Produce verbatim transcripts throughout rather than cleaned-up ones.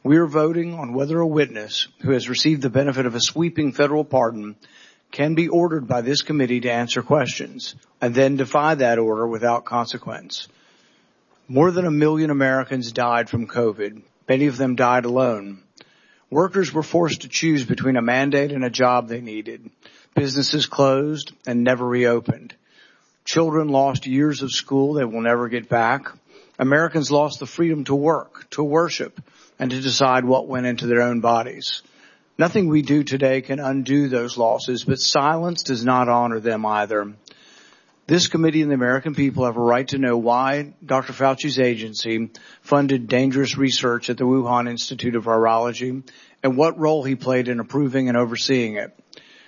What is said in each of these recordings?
We are voting on whether a witness who has received the benefit of a sweeping federal pardon can be ordered by this committee to answer questions and then defy that order without consequence. More than a million Americans died from COVID. Many of them died alone. Workers were forced to choose between a mandate and a job they needed. Businesses closed and never reopened. Children lost years of school they will never get back. Americans lost the freedom to work, to worship, and to decide what went into their own bodies. Nothing we do today can undo those losses, but silence does not honor them either. This committee and the American people have a right to know why Doctor Fauci's agency funded dangerous research at the Wuhan Institute of Virology and what role he played in approving and overseeing it.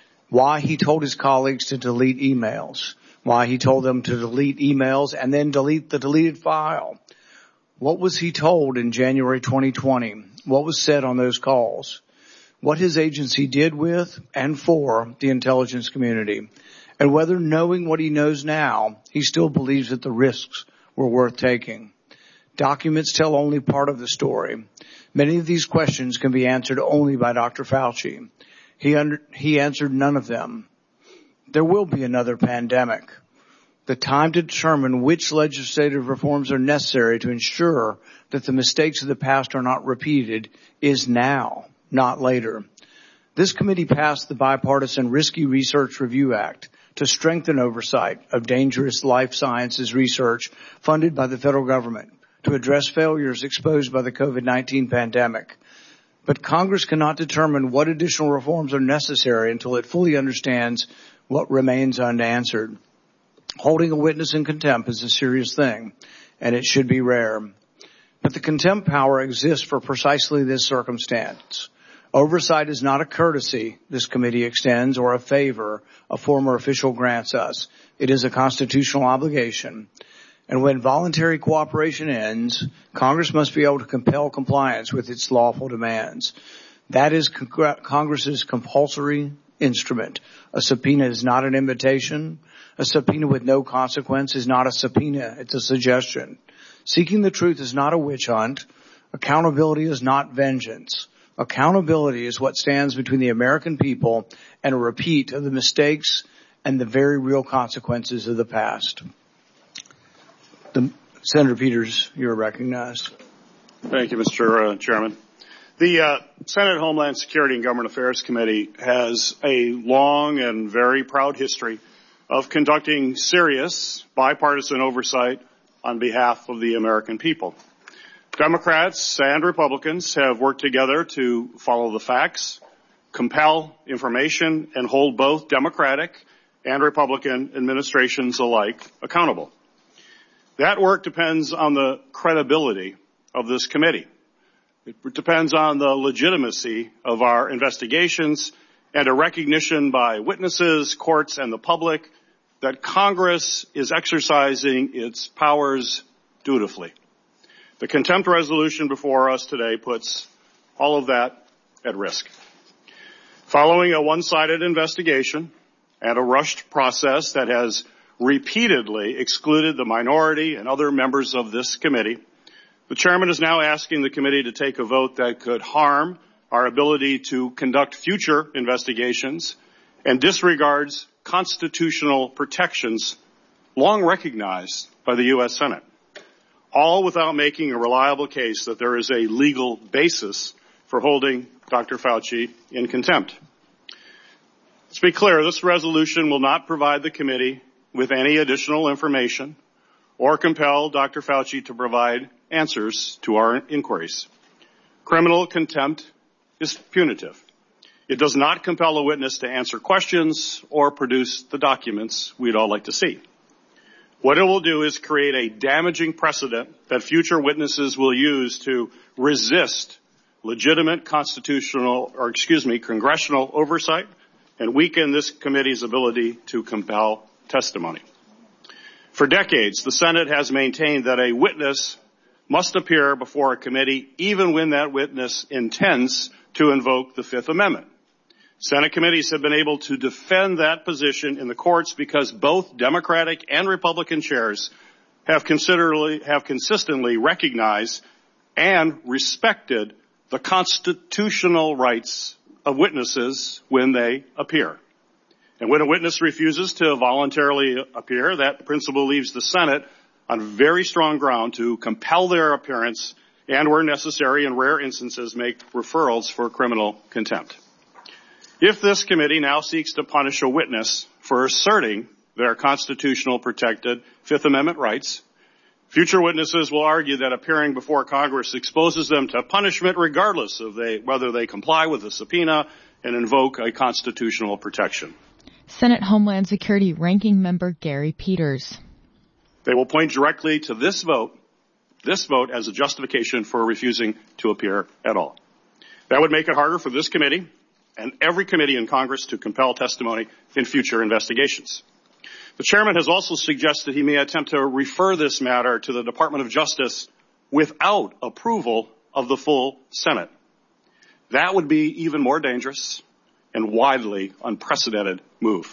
Why he told his colleagues to delete emails. Why he told them to delete emails and then delete the deleted file. What was he told in January twenty twenty? What was said on those calls? What his agency did with and for the intelligence community, and whether, knowing what he knows now, he still believes that the risks were worth taking. Documents tell only part of the story. Many of these questions can be answered only by Doctor Fauci. He, under, he answered none of them. There will be another pandemic. The time to determine which legislative reforms are necessary to ensure that the mistakes of the past are not repeated is now, not later. This committee passed the Bipartisan Risky Research Review Act to strengthen oversight of dangerous life sciences research funded by the federal government to address failures exposed by the COVID nineteen pandemic. But Congress cannot determine what additional reforms are necessary until it fully understands what remains unanswered. Holding a witness in contempt is a serious thing, and it should be rare. But the contempt power exists for precisely this circumstance. Oversight is not a courtesy this committee extends or a favor a former official grants us. It is a constitutional obligation. And when voluntary cooperation ends, Congress must be able to compel compliance with its lawful demands. That is Cong- Congress's compulsory instrument. A subpoena is not an invitation. A subpoena with no consequence is not a subpoena. It's a suggestion. Seeking the truth is not a witch hunt. Accountability is not vengeance. Accountability is what stands between the American people and a repeat of the mistakes and the very real consequences of the past. The, Senator Peters, you are recognized. Thank you, Mister Uh, Chairman. The uh, Senate Homeland Security and Government Affairs Committee has a long and very proud history of conducting serious bipartisan oversight on behalf of the American people. Democrats and Republicans have worked together to follow the facts, compel information, and hold both Democratic and Republican administrations alike accountable. That work depends on the credibility of this committee. It depends on the legitimacy of our investigations and a recognition by witnesses, courts, and the public that Congress is exercising its powers dutifully. The contempt resolution before us today puts all of that at risk. Following a one-sided investigation and a rushed process that has repeatedly excluded the minority and other members of this committee, the chairman is now asking the committee to take a vote that could harm our ability to conduct future investigations and disregards constitutional protections long recognized by the U S Senate, all without making a reliable case that there is a legal basis for holding Doctor Fauci in contempt. Let's be clear, this resolution will not provide the committee with any additional information or compel Doctor Fauci to provide answers to our inquiries. Criminal contempt is punitive. It does not compel a witness to answer questions or produce the documents we'd all like to see. What it will do is create a damaging precedent that future witnesses will use to resist legitimate constitutional, or excuse me, congressional oversight and weaken this committee's ability to compel testimony. For decades, the Senate has maintained that a witness must appear before a committee even when that witness intends to invoke the Fifth Amendment. Senate committees have been able to defend that position in the courts because both Democratic and Republican chairs have considerably, have consistently recognized and respected the constitutional rights of witnesses when they appear. And when a witness refuses to voluntarily appear, that principle leaves the Senate on very strong ground to compel their appearance and, where necessary, in rare instances, make referrals for criminal contempt. If this committee now seeks to punish a witness for asserting their constitutional protected Fifth Amendment rights, future witnesses will argue that appearing before Congress exposes them to punishment regardless of they, whether they comply with the subpoena and invoke a constitutional protection. Senate Homeland Security Ranking Member Gary Peters. They will point directly to this vote, this vote as a justification for refusing to appear at all. That would make it harder for this committee and every committee in Congress to compel testimony in future investigations. The chairman has also suggested he may attempt to refer this matter to the Department of Justice without approval of the full Senate. That would be even more dangerous and widely unprecedented move.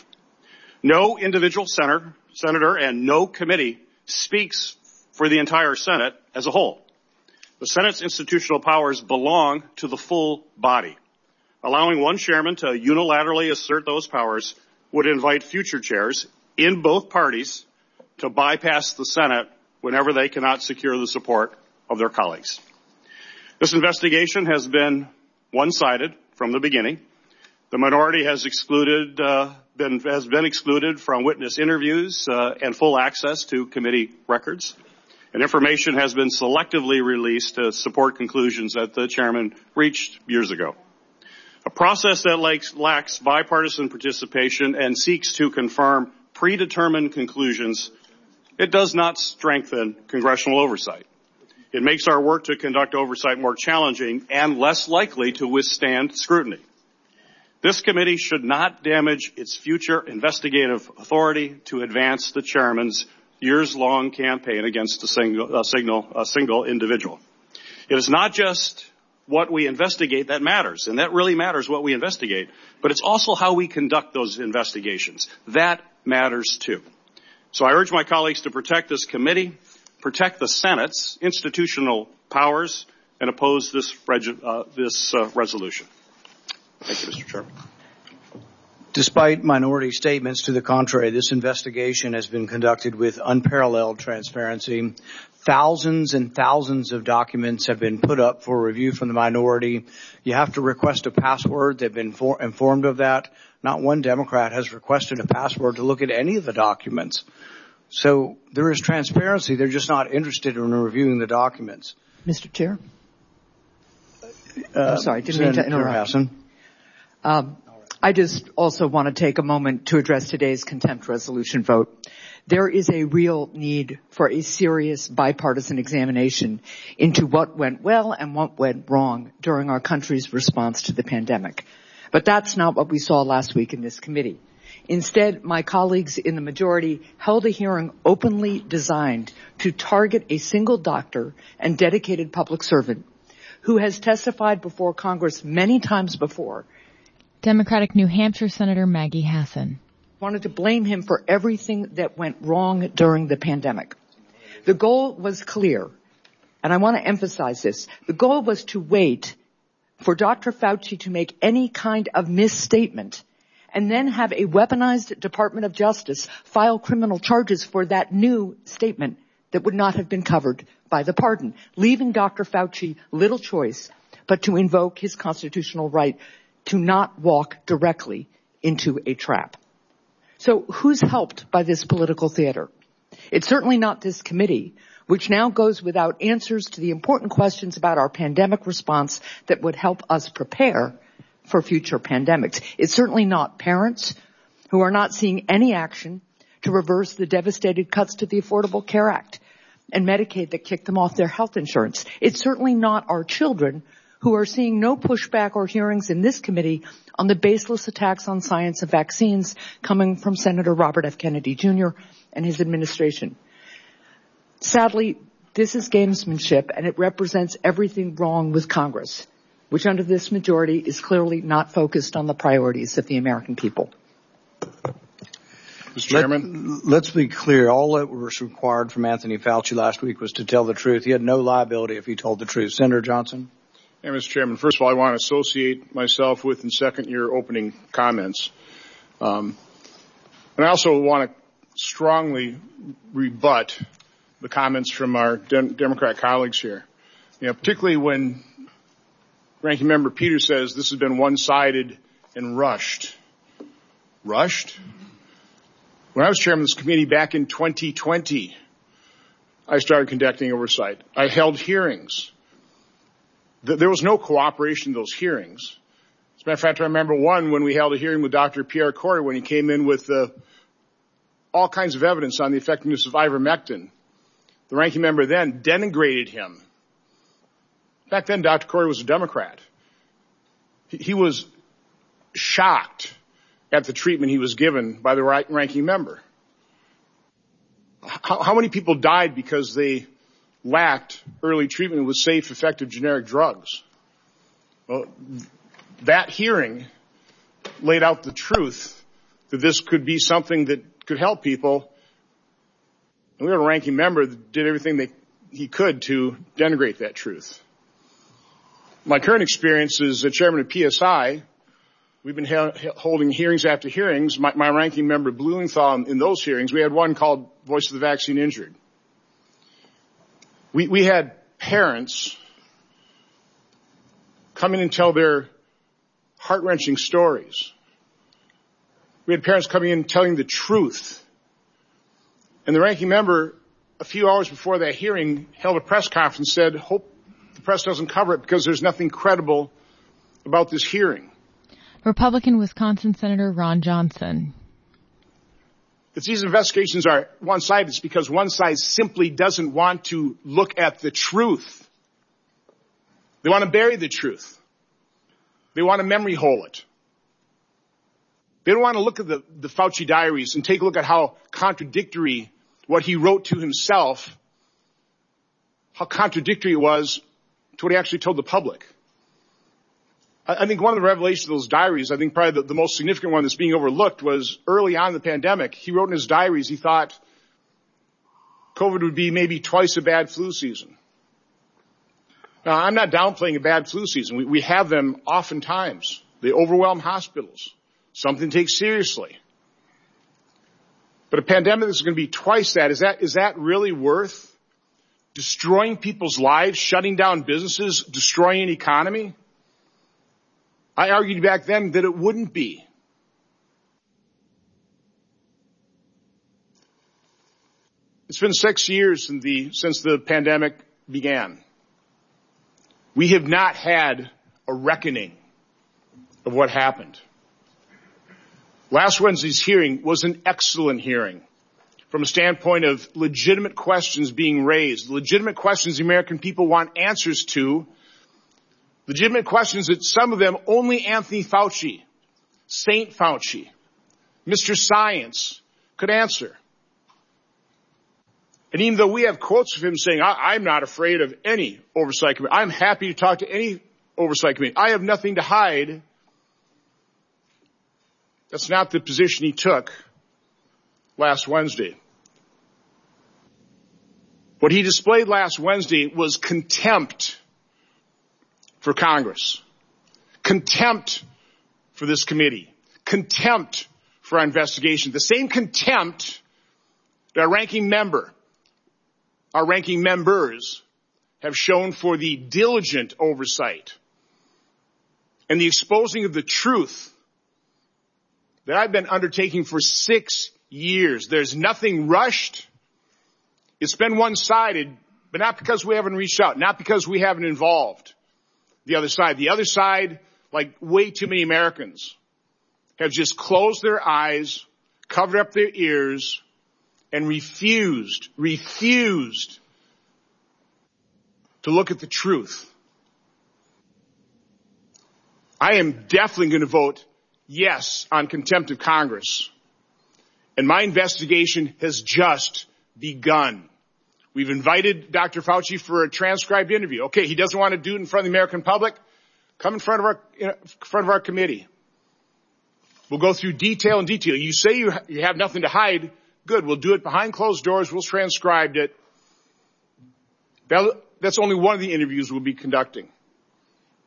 No individual senator, senator and no committee speaks for the entire Senate as a whole. The Senate's institutional powers belong to the full body. Allowing one chairman to unilaterally assert those powers would invite future chairs in both parties to bypass the Senate whenever they cannot secure the support of their colleagues. This investigation has been one-sided from the beginning. The minority has excluded, uh, been, has been excluded from witness interviews uh, and full access to committee records. And information has been selectively released to support conclusions that the chairman reached years ago. A process that lacks, lacks bipartisan participation and seeks to confirm predetermined conclusions, it does not strengthen congressional oversight. It makes our work to conduct oversight more challenging and less likely to withstand scrutiny. This committee should not damage its future investigative authority to advance the chairman's years-long campaign against a single, a single, a single individual. It is not just what we investigate that matters, and that really matters what we investigate, but it's also how we conduct those investigations. That matters too. So I urge my colleagues to protect this committee, protect the Senate's institutional powers, and oppose this, reg- uh, this uh, resolution. Thank you, Mister Chairman. Despite minority statements to the contrary, this investigation has been conducted with unparalleled transparency. Thousands and thousands of documents have been put up for review from the minority. You have to request a password. They've been for- informed of that. Not one Democrat has requested a password to look at any of the documents. So there is transparency. They're just not interested in reviewing the documents. Mister Chair? Uh, I'm sorry, didn't mean to interrupt. Um, I just also want to take a moment to address today's contempt resolution vote. There is a real need for a serious bipartisan examination into what went well and what went wrong during our country's response to the pandemic. But that's not what we saw last week in this committee. Instead, my colleagues in the majority held a hearing openly designed to target a single doctor and dedicated public servant who has testified before Congress many times before. Democratic New Hampshire Senator Maggie Hassan wanted to blame him for everything that went wrong during the pandemic. The goal was clear, and I want to emphasize this. The goal was to wait for Doctor Fauci to make any kind of misstatement and then have a weaponized Department of Justice file criminal charges for that new statement that would not have been covered by the pardon, leaving Doctor Fauci little choice but to invoke his constitutional right to not walk directly into a trap. So who's helped by this political theater? It's certainly not this committee, which now goes without answers to the important questions about our pandemic response that would help us prepare for future pandemics. It's certainly not parents who are not seeing any action to reverse the devastating cuts to the Affordable Care Act and Medicaid that kicked them off their health insurance. It's certainly not our children who are seeing no pushback or hearings in this committee on the baseless attacks on science and vaccines coming from Senator Robert F. Kennedy Junior and his administration. Sadly, this is gamesmanship, and it represents everything wrong with Congress, which under this majority is clearly not focused on the priorities of the American people. Mister Chairman. Let, let's be clear. All that was required from Anthony Fauci last week was to tell the truth. He had no liability if he told the truth. Senator Johnson? Yeah, Mister Chairman, first of all, I want to associate myself with and second your opening comments. Um, and I also want to strongly rebut the comments from our de- Democrat colleagues here. You know, particularly when Ranking Member Peters says this has been one-sided and rushed. Rushed? When I was chairman of this committee back in twenty twenty, I started conducting oversight. I held hearings. There was no cooperation in those hearings. As a matter of fact, I remember one when we held a hearing with Doctor Pierre Corey when he came in with uh, all kinds of evidence on the effectiveness of ivermectin. The ranking member then denigrated him. Back then, Doctor Corey was a Democrat. He, he was shocked at the treatment he was given by the right ranking member. How, how many people died because they lacked early treatment with safe, effective generic drugs? Well, that hearing laid out the truth that this could be something that could help people. And we had a ranking member that did everything they, he could to denigrate that truth. My current experience as a chairman of P S I, we've been he- holding hearings after hearings. My, my ranking member Blumenthal, in those hearings, we had one called Voice of the Vaccine Injured. We, we had parents come in and tell their heart-wrenching stories. We had parents coming in telling the truth. And the ranking member, a few hours before that hearing, held a press conference and said, hope the press doesn't cover it because there's nothing credible about this hearing. Republican Wisconsin Senator Ron Johnson. If these investigations are one-sided, it's because one side simply doesn't want to look at the truth. They want to bury the truth. They want to memory hole it. They don't want to look at the, the Fauci diaries and take a look at how contradictory what he wrote to himself, how contradictory it was to what he actually told the public. I, I think one of the revelations of those diaries, I think probably the, the most significant one that's being overlooked, was early on in the pandemic. He wrote in his diaries he thought COVID would be maybe twice a bad flu season. Now, I'm not downplaying a bad flu season. We, we have them oftentimes. They overwhelm hospitals. Something to take seriously. But a pandemic that's going to be twice that, is that, is that really worth destroying people's lives, shutting down businesses, destroying an economy? I argued back then that it wouldn't be. It's been six years since the, since the pandemic began. We have not had a reckoning of what happened. Last Wednesday's hearing was an excellent hearing from a standpoint of legitimate questions being raised, legitimate questions the American people want answers to, legitimate questions that some of them only Anthony Fauci, Saint Fauci, Mister Science could answer. And even though we have quotes of him saying, I- I'm not afraid of any oversight committee, I'm happy to talk to any oversight committee, I have nothing to hide, that's not the position he took last Wednesday. What he displayed last Wednesday was contempt for Congress, contempt for this committee, contempt for our investigation, the same contempt that our ranking member, our ranking members have shown for the diligent oversight and the exposing of the truth that I've been undertaking for six years. There's nothing rushed. It's been one-sided, but not because we haven't reached out, not because we haven't involved the other side. The other side, like way too many Americans, have just closed their eyes, covered up their ears, and refused, refused to look at the truth. I am definitely going to vote yes on contempt of Congress. And my investigation has just begun. We've invited Doctor Fauci for a transcribed interview. Okay, he doesn't want to do it in front of the American public. Come in front of our, in front of our committee. We'll go through detail and detail. You say you, you have nothing to hide. Good. We'll do it behind closed doors. We'll transcribe it. That, that's only one of the interviews we'll be conducting.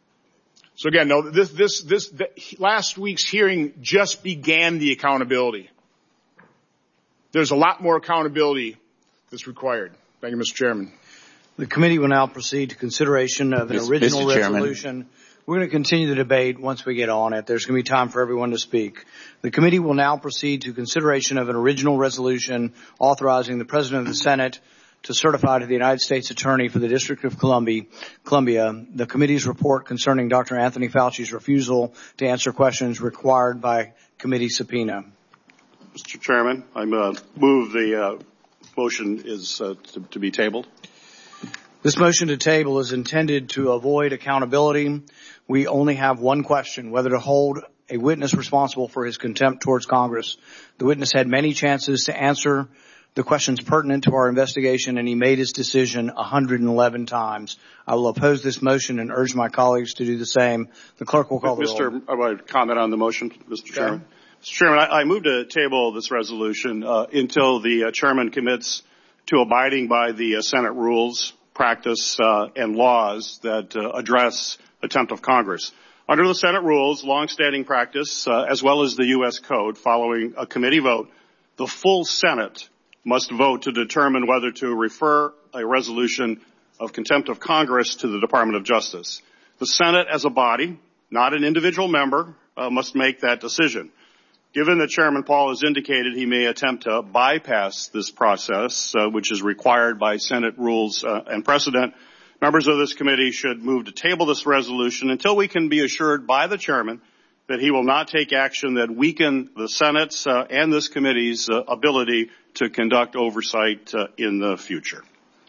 So again, no, this, this, this, the, last week's hearing just began the accountability. There's a lot more accountability that's required. Thank you, Mister Chairman. The committee will now proceed to consideration of an Mister original Mister Chairman. resolution. We're going to continue the debate once we get on it. There's going to be time for everyone to speak. The committee will now proceed to consideration of an original resolution authorizing the President of the Senate to certify to the United States Attorney for the District of Columbia, Columbia the committee's report concerning Doctor Anthony Fauci's refusal to answer questions required by committee subpoena. Mister Chairman, I uh, move the uh, motion is uh, to, to be tabled. This motion to table is intended to avoid accountability. We only have one question, whether to hold a witness responsible for his contempt towards Congress. The witness had many chances to answer the questions pertinent to our investigation, and he made his decision one hundred eleven times. I will oppose this motion and urge my colleagues to do the same. The clerk will call the Mister roll. I want to comment on the motion, Mister Okay. Chairman. Mister Chairman, I, I move to table this resolution uh, until the uh, chairman commits to abiding by the uh, Senate rules, practice, uh, and laws that uh, address contempt of Congress. Under the Senate rules, longstanding practice, uh, as well as the U S Code, following a committee vote, the full Senate must vote to determine whether to refer a resolution of contempt of Congress to the Department of Justice. The Senate as a body, not an individual member, uh, must make that decision. Given that Chairman Paul has indicated he may attempt to bypass this process, uh, which is required by Senate rules uh, and precedent, members of this committee should move to table this resolution until we can be assured by the chairman that he will not take action that weaken the Senate's uh, and this committee's uh, ability to conduct oversight uh, in the future.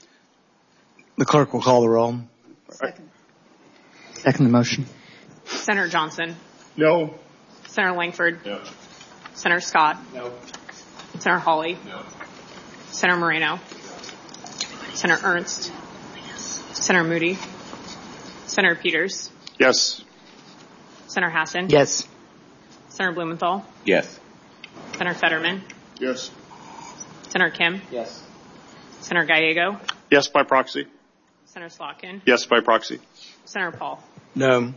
The clerk will call the roll. Second. Second the motion. Senator Johnson. No. Senator Langford. No. Senator Scott. No. Senator Hawley. No. Senator Moreno. Senator Ernst. Senator Moody. Senator Peters. Yes. Senator Hassan. Yes. Senator Blumenthal. Yes. Senator Fetterman. Yes. Senator Kim. Yes. Senator Gallego. Yes by proxy. Senator Slotkin. Yes by proxy. Senator Paul. No.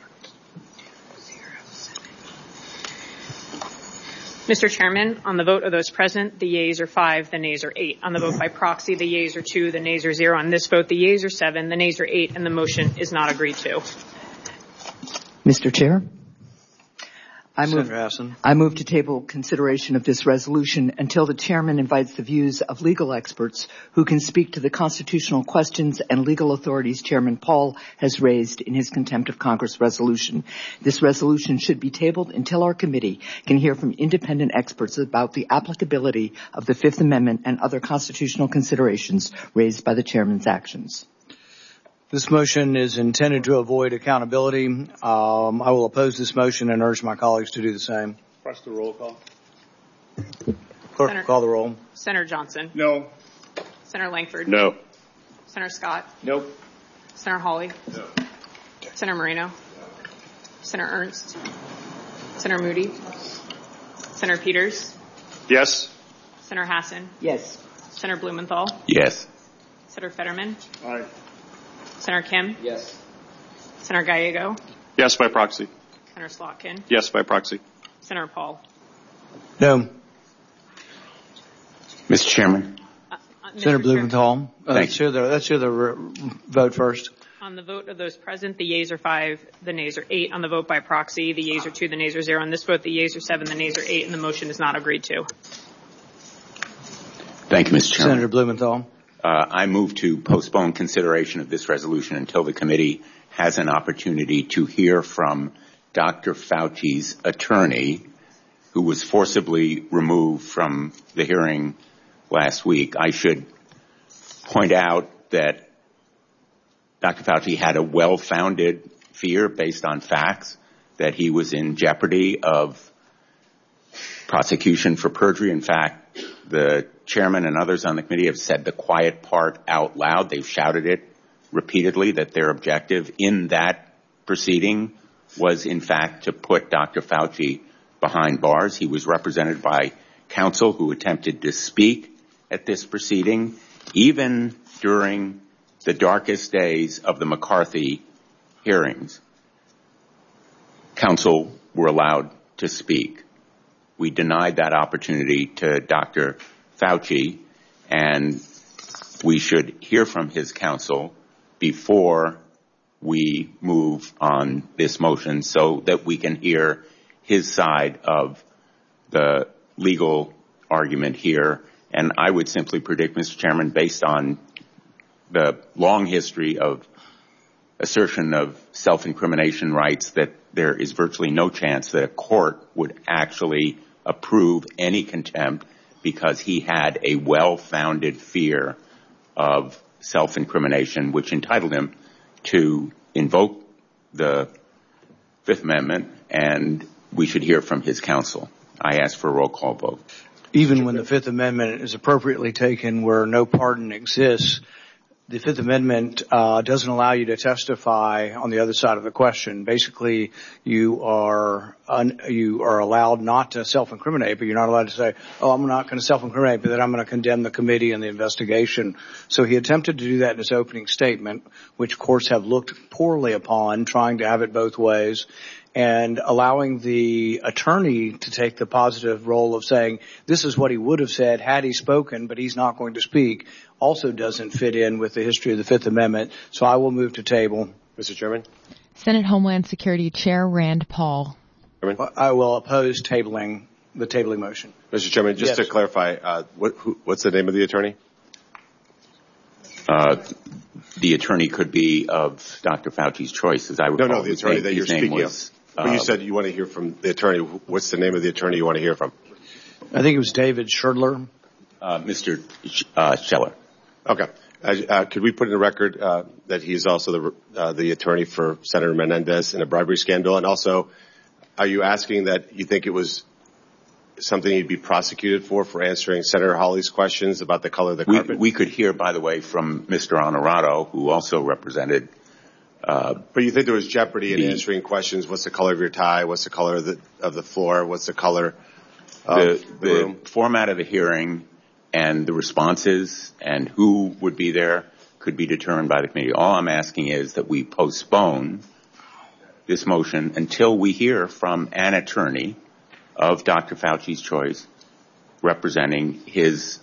Mister Chairman, on the vote of those present, the yeas are five, the nays are eight. On the vote by proxy, the yeas are two, the nays are zero. On this vote, the yeas are seven, the nays are eight, and the motion is not agreed to. Mister Chair, I move, Senator Hassan. I move to table consideration of this resolution until the chairman invites the views of legal experts who can speak to the constitutional questions and legal authorities Chairman Paul has raised in his contempt of Congress resolution. This resolution should be tabled until our committee can hear from independent experts about the applicability of the Fifth Amendment and other constitutional considerations raised by the chairman's actions. This motion is intended to avoid accountability. Um, I will oppose this motion and urge my colleagues to do the same. Press the roll call. Clerk Senator- will call the roll. Senator Johnson. No. Senator Langford. No. Senator Scott. Nope. Senator Hawley. No. Senator Moreno. Senator Ernst. Senator Moody. Senator Peters. Yes. Senator Hassan. Yes. Senator Blumenthal. Yes. Senator Fetterman. Aye. Senator Kim. Yes. Senator Gallego. Yes by proxy. Senator Slotkin. Yes by proxy. Senator Paul. No. Mister Chairman. Uh, uh, Mister Senator Chair- Blumenthal. Uh, Thank let's hear the, let's hear the re- vote first. On the vote of those present, the yeas are five, the nays are eight. On the vote by proxy, the yeas are two, the nays are zero. On this vote, the yeas are seven, the nays are eight, and the motion is not agreed to. Thank you, Mister Chairman. Senator Blumenthal. Uh, I move to postpone consideration of this resolution until the committee has an opportunity to hear from Doctor Fauci's attorney, who was forcibly removed from the hearing last week. I should point out that Doctor Fauci had a well-founded fear based on facts that he was in jeopardy of prosecution for perjury. In fact, the chairman and others on the committee have said the quiet part out loud. They've shouted it repeatedly that their objective in that proceeding was, in fact, to put Doctor Fauci behind bars. He was represented by counsel who attempted to speak at this proceeding, even during the darkest days of the McCarthy hearings. counsel were allowed to speak. We denied that opportunity to Doctor Fauci, and we should hear from his counsel before we move on this motion so that we can hear his side of the legal argument here. And I would simply predict, Mister Chairman, based on the long history of assertion of self-incrimination rights, that there is virtually no chance that a court would actually approve any contempt because he had a well-founded fear of self-incrimination, which entitled him to invoke the Fifth Amendment, and we should hear from his counsel. I ask for a roll call vote. Even when the Fifth Amendment is appropriately taken where no pardon exists, the Fifth Amendment uh, doesn't allow you to testify on the other side of the question. Basically, you are un, you are allowed not to self-incriminate, but you're not allowed to say, oh, I'm not going to self-incriminate, but then I'm going to condemn the committee and the investigation. So he attempted to do that in his opening statement, which courts have looked poorly upon, trying to have it both ways, and allowing the attorney to take the positive role of saying this is what he would have said had he spoken, but he's not going to speak, also doesn't fit in with the history of the Fifth Amendment. So I will move to table. Mister Chairman? Senate Homeland Security Chair Rand Paul. Chairman? I will oppose tabling the tabling motion. Mister Chairman, just yes. to clarify, uh, what, who, what's the name of the attorney? Uh, the attorney could be of Doctor Fauci's choice, as I recall. No, no, the attorney name, that you're speaking was, of. Uh, well, you said you want to hear from the attorney. What's the name of the attorney you want to hear from? I think it was David Scherdler. Uh, Mister Sh- uh, Scheller. Okay. Uh, uh, could we put in the record uh, that he's also the uh, the attorney for Senator Menendez in a bribery scandal? And also, are you asking that you think it was something he'd be prosecuted for, for answering Senator Hawley's questions about the color of the carpet? We, we could hear, by the way, from Mister Honorato, who also represented Uh, but you think there was jeopardy in the, answering questions? What's the color of your tie? What's the color of the, of the floor? What's the color of the, the, the room? format of the hearing and the responses and who would be there could be determined by the committee. All I'm asking is that we postpone this motion until we hear from an attorney of Doctor Fauci's choice representing his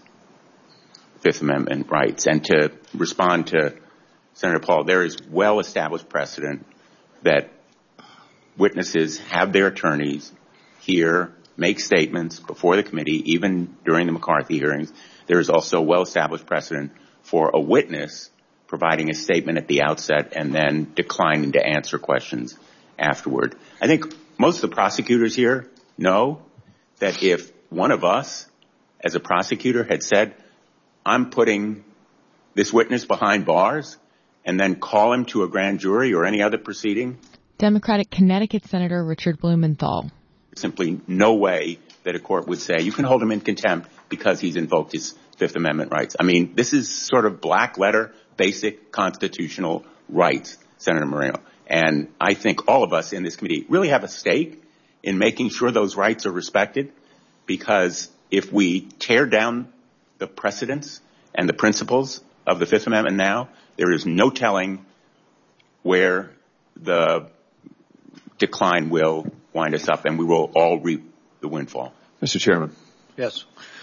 Fifth Amendment rights. And to respond to Senator Paul, there is well-established precedent that witnesses have their attorneys hear, make statements before the committee, even during the McCarthy hearings. There is also well-established precedent for a witness providing a statement at the outset and then declining to answer questions afterward. I think most of the prosecutors here know that if one of us, as a prosecutor, had said, I'm putting this witness behind bars, and then call him to a grand jury or any other proceeding? Democratic Connecticut Senator Richard Blumenthal. Simply no way that a court would say you can hold him in contempt because he's invoked his Fifth Amendment rights. I mean, this is sort of black letter, basic constitutional rights, Senator Moreno. And I think all of us in this committee really have a stake in making sure those rights are respected, because if we tear down the precedents and the principles of the Fifth Amendment now, there is no telling where the decline will wind us up, and we will all reap the windfall. Mister Chairman. Yes.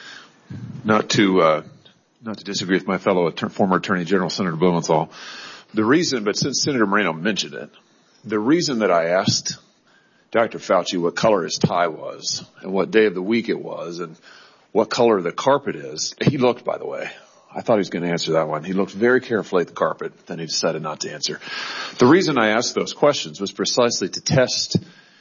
Not to uh, not to disagree with my fellow att- former Attorney General, Senator Blumenthal. The reason, but since Senator Moreno mentioned it, the reason that I asked Doctor Fauci what color his tie was and what day of the week it was and what color the carpet is, he looked, by the way. I thought he was going to answer that one. He looked very carefully at the carpet, then he decided not to answer. The reason I asked those questions was precisely to test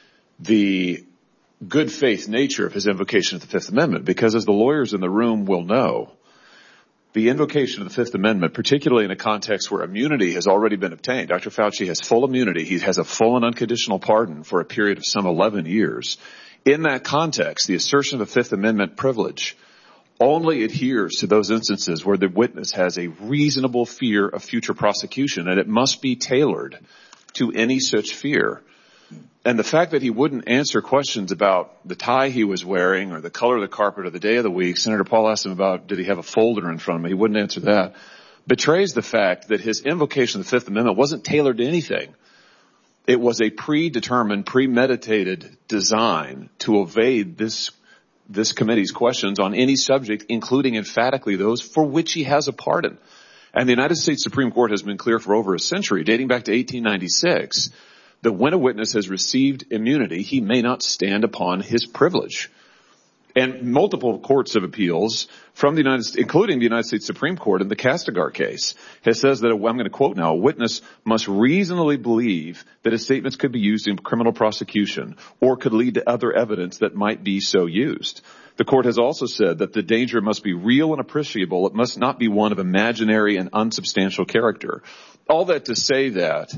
the good faith nature of his invocation of the Fifth Amendment, because as the lawyers in the room will know, the invocation of the Fifth Amendment, particularly in a context where immunity has already been obtained, Doctor Fauci has full immunity. He has a full and unconditional pardon for a period of some eleven years. In that context, the assertion of the Fifth Amendment privilege only adheres to those instances where the witness has a reasonable fear of future prosecution, and it must be tailored to any such fear. And the fact that he wouldn't answer questions about the tie he was wearing or the color of the carpet or the day of the week, Senator Paul asked him about did he have a folder in front of him, he wouldn't answer that, betrays the fact that his invocation of the Fifth Amendment wasn't tailored to anything It was a predetermined, premeditated design to evade this this committee's questions on any subject, including emphatically those for which he has a pardon. And the United States Supreme Court has been clear for over a century, dating back to eighteen ninety-six, that when a witness has received immunity, he may not stand upon his privilege. And multiple courts of appeals from the United States, including the United States Supreme Court in the Castigar case, has says that, I'm going to quote now, a witness must reasonably believe that his statements could be used in criminal prosecution or could lead to other evidence that might be so used. The court has also said that the danger must be real and appreciable. It must not be one of imaginary and unsubstantial character. All that to say that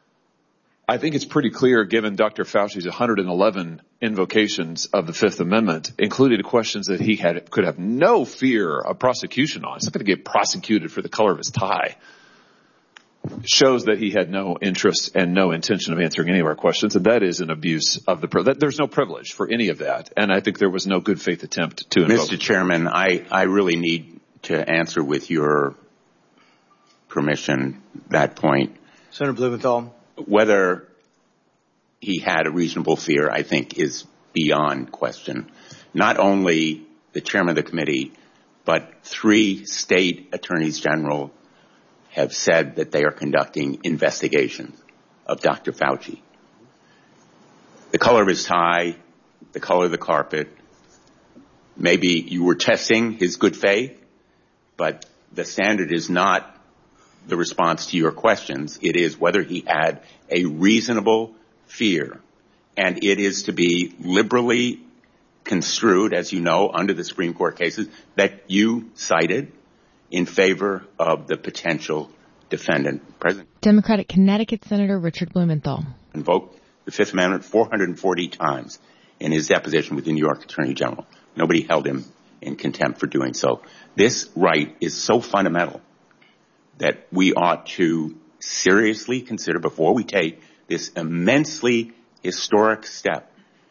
I think it's pretty clear, given Doctor Fauci's one hundred eleven invocations of the Fifth Amendment, including the questions that he had could have no fear of prosecution on. He's not going to get prosecuted for the color of his tie. Shows that he had no interest and no intention of answering any of our questions, and that is an abuse of the privilege. There's no privilege for any of that, and I think there was no good faith attempt to invoke. Mister Chairman, I, I really need to answer with your permission that point. Senator Blumenthal. Whether he had a reasonable fear, I think, is beyond question. Not only the chairman of the committee, but three state attorneys general have said that they are conducting investigations of Doctor Fauci. The color of his tie, the color of the carpet, maybe you were testing his good faith, but the standard is not the response to your questions. It is whether he had a reasonable fear, and it is to be liberally construed, as you know, under the Supreme Court cases that you cited in favor of the potential defendant. President Democratic Connecticut Senator Richard Blumenthal invoked the Fifth Amendment four hundred forty times in his deposition with the New York Attorney General. Nobody held him in contempt for doing so. This right is so fundamental that we ought to seriously consider before we take this immensely historic step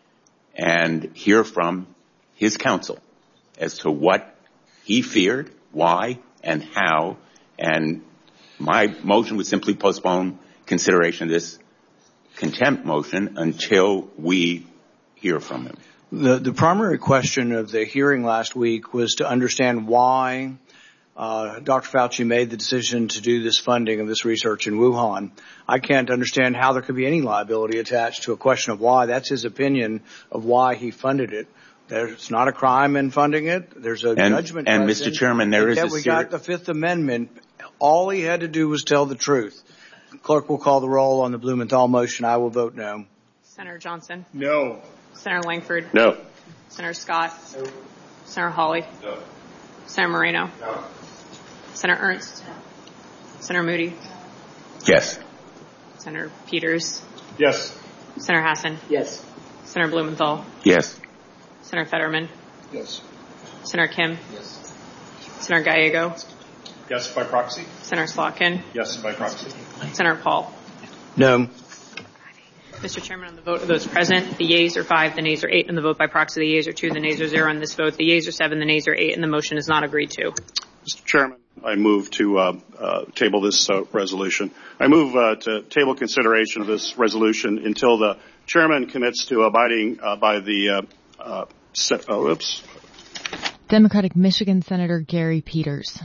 and hear from his counsel as to what he feared, why, and how. And my motion would simply postpone consideration of this contempt motion until we hear from him. The, the primary question of the hearing last week was to understand why Uh, Doctor Fauci made the decision to do this funding of this research in Wuhan. I can't understand how there could be any liability attached to a question of why. That's his opinion of why he funded it. There's not a crime in funding it. There's a and, judgment. And Mister Chairman, there is a we got the Fifth Amendment. All he had to do was tell the truth. The clerk will call the roll on the Blumenthal motion. I will vote no. Senator Johnson? No. Senator Langford? No. Senator Scott? No. Senator Hawley? No. Senator Moreno? No. Senator Ernst? Senator Moody? Yes. Senator Peters? Yes. Senator Hassan? Yes. Senator Blumenthal? Yes. Senator Fetterman? Yes. Senator Kim? Yes. Senator Gallego? Yes, by proxy. Senator Slotkin? Yes, by proxy. Senator Paul? No. Mister Chairman, on the vote of those present, the yeas are five, the nays are eight, and the vote by proxy, the yeas are two, the nays are zero. On this vote, the yeas are seven, the nays are eight, and the motion is not agreed to. Mister Chairman, I move to uh, uh, table this uh, resolution. I move uh, to table consideration of this resolution until the chairman commits to abiding uh, by the uh, uh, set, oh, oops. Democratic Michigan Senator Gary Peters.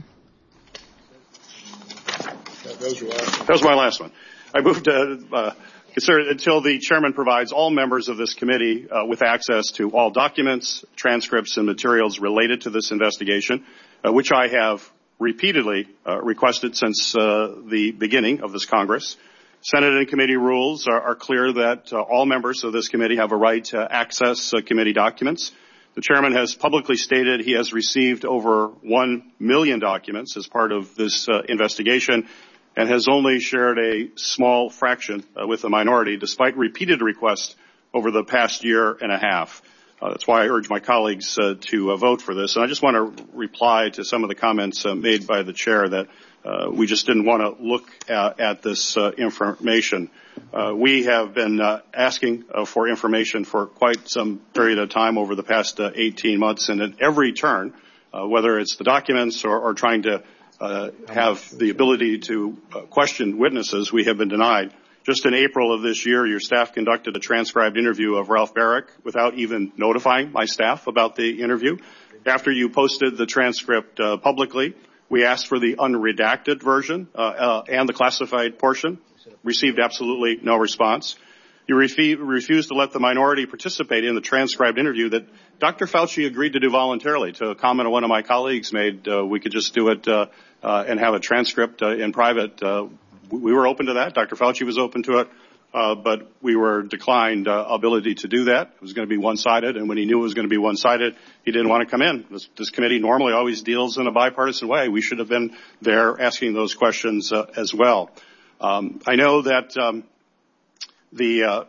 That was my last one. I move to uh, consider until the chairman provides all members of this committee uh, with access to all documents, transcripts, and materials related to this investigation, uh, which I have repeatedly uh, requested since uh, the beginning of this Congress. Senate and committee rules are, are clear that uh, all members of this committee have a right to access uh, committee documents. The chairman has publicly stated he has received over one million documents as part of this uh, investigation and has only shared a small fraction uh, with the minority, despite repeated requests over the past year and a half. Uh, that's why I urge my colleagues uh, to uh, vote for this. And I just want to reply to some of the comments uh, made by the chair that uh, we just didn't want to look at, at this uh, information. Uh, we have been uh, asking uh, for information for quite some period of time over the past uh, eighteen months, and at every turn, uh, whether it's the documents or, or trying to uh, have the ability to uh, question witnesses, we have been denied. Just in April of this year, your staff conducted a transcribed interview of Ralph Barrick without even notifying my staff about the interview. After you posted the transcript uh, publicly, we asked for the unredacted version uh, uh, and the classified portion. Received absolutely no response. You refi- refused to let the minority participate in the transcribed interview that Doctor Fauci agreed to do voluntarily. To a comment one of my colleagues made, uh, we could just do it uh, uh, and have a transcript uh, in private. Uh, we were open to that. Doctor Fauci was open to it, uh, but we were declined uh, ability to do that. It was going to be one-sided, and when he knew it was going to be one-sided, he didn't want to come in. This, this committee normally always deals in a bipartisan way. We should have been there asking those questions uh, as well. Um, I know that um, the uh,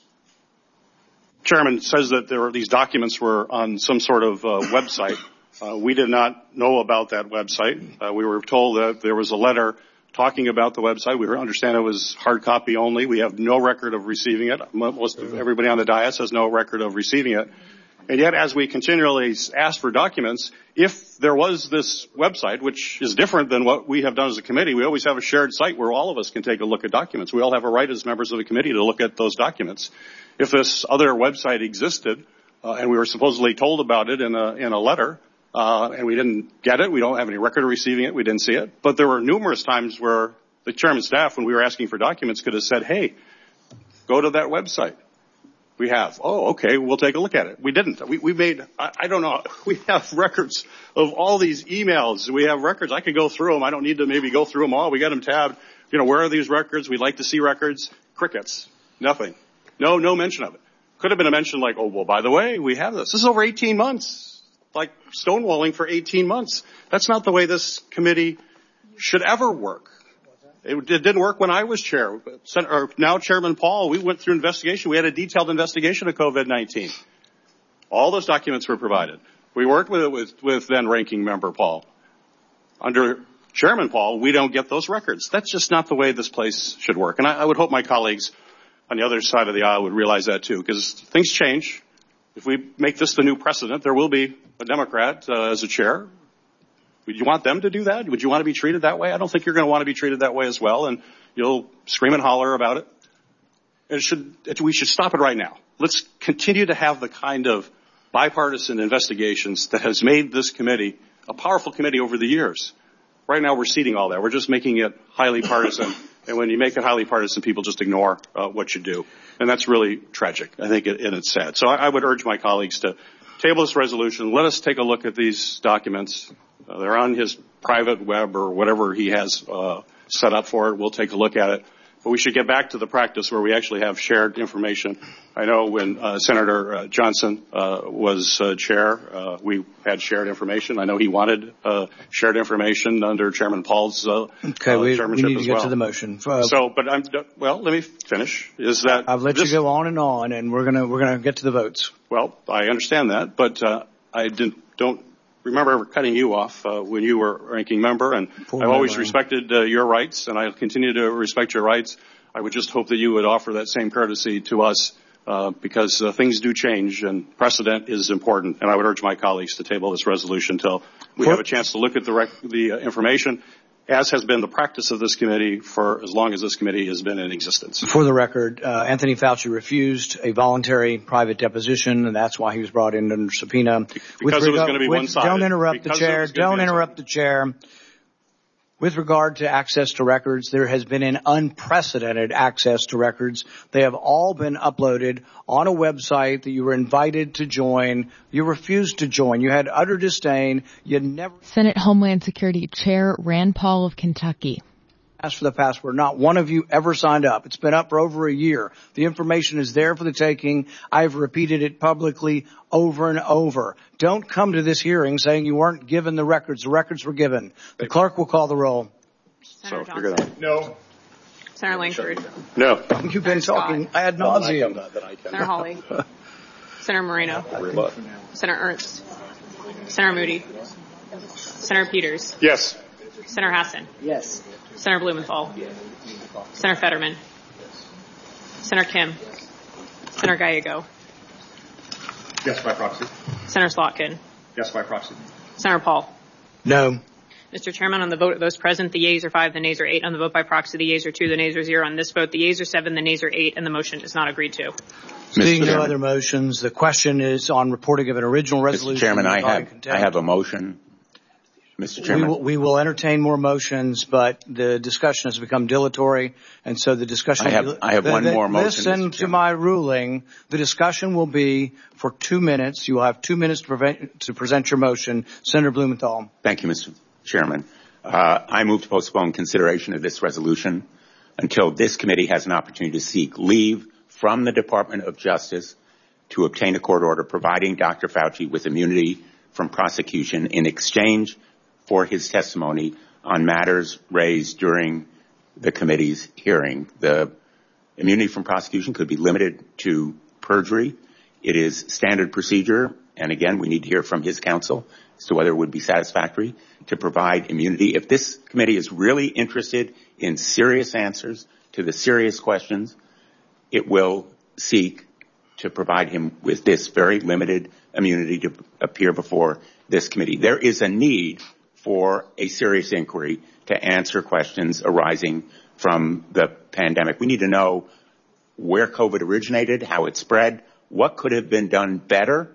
chairman says that there were these documents were on some sort of uh, website. Uh, we did not know about that website. Uh, we were told that there was a letter talking about the website. We understand it was hard copy only. We have no record of receiving it. Most of everybody on the dais has no record of receiving it. And yet, as we continually ask for documents, if there was this website, which is different than what we have done as a committee, we always have a shared site where all of us can take a look at documents. We all have a right as members of the committee to look at those documents. If this other website existed, uh, and we were supposedly told about it in a, in a letter, uh, and we didn't get it, we don't have any record of receiving it, we didn't see it. But there were numerous times where the chairman's staff, when we were asking for documents, could have said, hey, go to that website. We have. Oh, okay, we'll take a look at it. We didn't. We, we made, I, I don't know, we have records of all these emails. We have records. I could go through them. I don't need to maybe go through them all. We got them tabbed. You know, where are these records? We'd like to see records. Crickets. Nothing. No, no mention of it. Could have been a mention like, oh, well, by the way, we have this. This is over eighteen months. Like stonewalling for eighteen months. That's not the way this committee should ever work. It, it didn't work when I was chair. Senator, now Chairman Paul, we went through investigation. We had a detailed investigation of COVID nineteen. All those documents were provided. We worked with it with, with then ranking member Paul. Under Chairman Paul, we don't get those records. That's just not the way this place should work. And I, I would hope my colleagues on the other side of the aisle would realize that too, because things change. If we make this the new precedent, there will be a Democrat uh, as a chair. Would you want them to do that? Would you want to be treated that way? I don't think you're going to want to be treated that way as well, and you'll scream and holler about it. It should, it, we should stop it right now. Let's continue to have the kind of bipartisan investigations that has made this committee a powerful committee over the years. Right now we're ceding all that. We're just making it highly partisan, and when you make it highly partisan, people just ignore uh, what you do. And that's really tragic, I think, it, and it's sad. So I, I would urge my colleagues to table this resolution. Let us take a look at these documents. Uh, they're on his private web or whatever he has uh, set up for it. We'll take a look at it. But we should get back to the practice where we actually have shared information. I know when uh, Senator uh, Johnson uh, was uh, chair, uh, we had shared information. I know he wanted uh, shared information under Chairman Paul's uh, okay, uh, we, chairmanship we need to as get well. to the motion. Uh, so, but I'm well. Let me finish. Is that I've let this, you go on and on, and we're gonna we're gonna get to the votes. Well, I understand that, but uh, I didn't don't. remember ever cutting you off uh, when you were ranking member, and Poor I've always memory. respected respected uh, your rights, and I'll continue to respect your rights. I would just hope that you would offer that same courtesy to us, uh, because uh, things do change, and precedent is important. And I would urge my colleagues to table this resolution until we For- have a chance to look at the, rec- the uh, information, as has been the practice of this committee for as long as this committee has been in existence. For the record, uh, Anthony Fauci refused a voluntary private deposition, and that's why he was brought in under subpoena. Because with it was going to be with, one-sided. Don't interrupt Because the chair. Don't interrupt one-sided. the chair. With regard to access to records, there has been an unprecedented access to records. They have all been uploaded on a website that you were invited to join. You refused to join. You had utter disdain. You never Senate Homeland Security Chair Rand Paul of Kentucky. asked for the password. Not one of you ever signed up. It's been up for over a year. The information is there for the taking. I've repeated it publicly over and over. Don't come to this hearing saying you weren't given the records. The records were given. The clerk will call the roll. Senator So figure Johnson. that. No. Senator Langford. No. You've been talking ad nauseum. Senator Hawley. Senator Moreno. Senator Ernst. Senator Moody. Senator Peters. Yes. Senator Hassan. Yes. Senator Blumenthal. Senator Fetterman. Senator Kim. Senator Gallego. Yes, by proxy. Senator Slotkin. Yes, by proxy. Senator Paul. No. Mister Chairman, on the vote of those present, the yeas are five, the nays are eight. On the vote by proxy, the yeas are two, the nays are zero. On this vote, the yeas are seven, the nays are eight, and the motion is not agreed to. Seeing no other motions, the question is on reporting of an original resolution. Mister Chairman, I have, I have a motion. Mister Chairman. We will, we will entertain more motions, but the discussion has become dilatory, and so the discussion... I have, I have the, one the, more motion, Listen to my ruling. The discussion will be for two minutes. You will have two minutes to, prevent, to present your motion. Senator Blumenthal. Thank you, Mister Chairman. Uh, I move to postpone consideration of this resolution until this committee has an opportunity to seek leave from the Department of Justice to obtain a court order providing Doctor Fauci with immunity from prosecution in exchange for his testimony on matters raised during the committee's hearing. The immunity from prosecution could be limited to perjury. It is standard procedure, and again, we need to hear from his counsel as to whether it would be satisfactory to provide immunity. If this committee is really interested in serious answers to the serious questions, it will seek to provide him with this very limited immunity to appear before this committee. There is a need for a serious inquiry to answer questions arising from the pandemic. We need to know where COVID originated, how it spread, what could have been done better.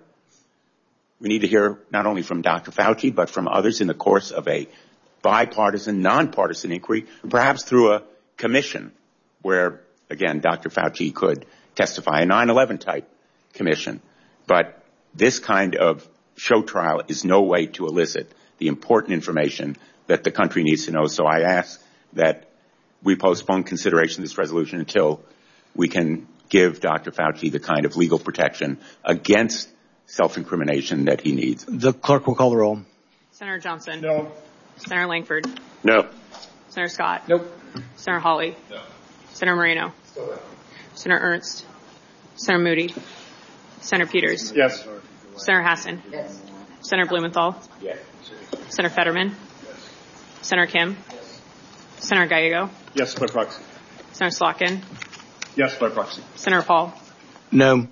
We need to hear not only from Doctor Fauci, but from others in the course of a bipartisan, nonpartisan inquiry, perhaps through a commission where, again, Doctor Fauci could testify, a nine eleven type commission. But this kind of show trial is no way to elicit the important information that the country needs to know. So I ask that we postpone consideration of this resolution until we can give Doctor Fauci the kind of legal protection against self-incrimination that he needs. The clerk will call the roll. Senator Johnson. No. Senator Langford. No. Senator Scott. Nope. Senator Hawley. No. Senator Moreno. No. Senator Ernst. Senator Moody. Senator Peters. Yes. Senator Hassan. Yes. Senator Blumenthal. Yes. Senator Fetterman. Yes. Senator Kim. Yes. Senator Gallego. Yes, by proxy. Senator Slotkin. Yes, by proxy. Senator Paul. No.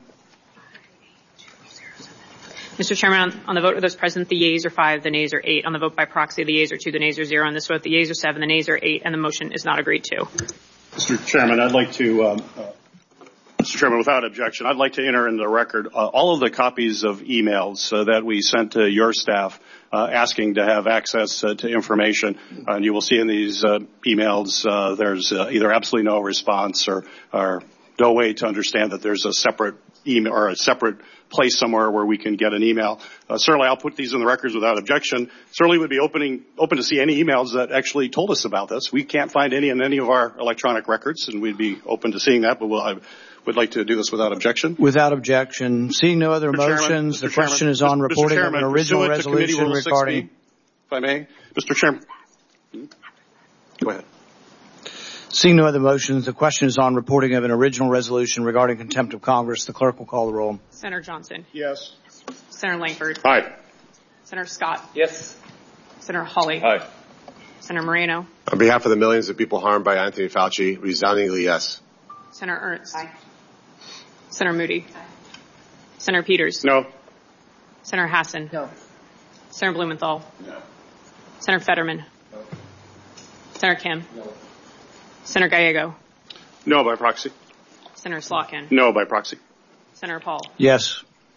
Mister Chairman, on, on the vote of those present, the yeas are five, the nays are eight. On the vote by proxy, the yeas are two, the nays are zero. On this vote, the yeas are seven, the nays are eight, and the motion is not agreed to. Mister Chairman, I'd like to, um, uh, Mister Chairman, without objection, I'd like to enter into the record uh, all of the copies of emails uh, that we sent to your staff uh, asking to have access uh, to information. Uh, and you will see in these uh, emails uh, there's uh, either absolutely no response or, or no way to understand that there's a separate email or a separate place somewhere where we can get an email. Uh, certainly I'll put these in the records without objection. Certainly would be opening, open to see any emails that actually told us about this. We can't find any in any of our electronic records, and we'd be open to seeing that, but we'll, I would like to do this without objection. Without objection. Seeing no other Mister motions, Chairman, the Mister question Chairman, is on Mister reporting Chairman, of an original resolution regarding... If I may, Mister Chairman. Go ahead. Seeing no other motions, the question is on reporting of an original resolution regarding contempt of Congress. The clerk will call the roll. Senator Johnson. Yes. Senator Langford. Aye. Senator Scott. Yes. Senator Hawley. Aye. Senator Moreno. On behalf of the millions of people harmed by Anthony Fauci, resoundingly yes. Senator Ernst. Aye. Senator Moody. Aye. Senator Peters. No. Senator Hassan. No. Senator Blumenthal. No. Senator Fetterman. No. Senator Kim. No. Senator Gallego. No by proxy. Senator Slotkin. No by proxy. Senator Paul. Yes.